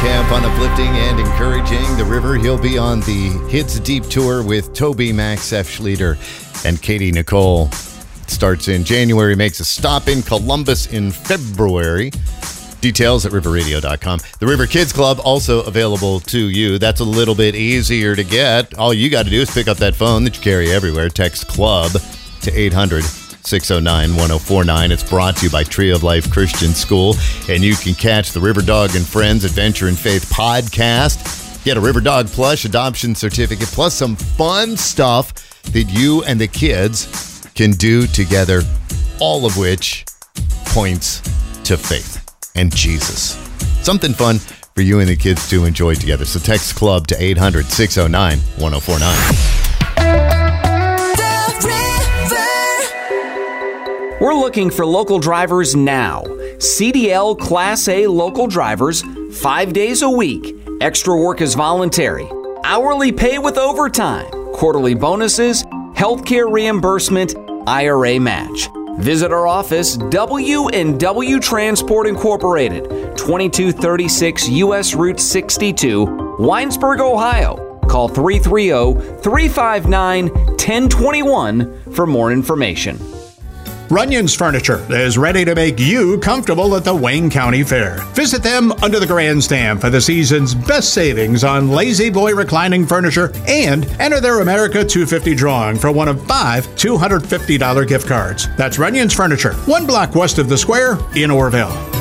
camp on uplifting and encouraging the river. He'll be on the Hits Deep Tour with Toby, Max, F. Schleter, and Katie Nicole. It starts in January, makes a stop in Columbus in February. Details at riverradio.com. The River Kids Club also available to you. That's a little bit easier to get. All you got to do is pick up that phone that you carry everywhere. Text CLUB to 800-609-1049. It's brought to you by Tree of Life Christian School. And you can catch the River Dog and Friends Adventure in Faith podcast. Get a River Dog plush adoption certificate, plus some fun stuff that you and the kids can do together, all of which points to faith and Jesus. Something fun for you and the kids to enjoy together. So text CLUB to 800-609-1049. We're looking for local drivers now. CDL Class A local drivers, 5 days a week. Extra work is voluntary. Hourly pay with overtime. Quarterly bonuses, healthcare reimbursement, IRA match. Visit our office, W&W Transport Incorporated, 2236 U.S. Route 62, Winesburg, Ohio. Call 330-359-1021 for more information. Runyon's Furniture is ready to make you comfortable at the Wayne County Fair. Visit them under the grandstand for the season's best savings on Lazy Boy reclining furniture and enter their America 250 drawing for one of 5 $250 gift cards. That's Runyon's Furniture, 1 block west of the square in Orrville.